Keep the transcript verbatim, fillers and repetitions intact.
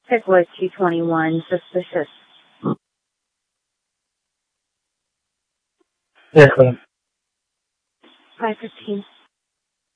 Pickwood two twenty-one, suspicious. Yes, ma'am. five fifteen.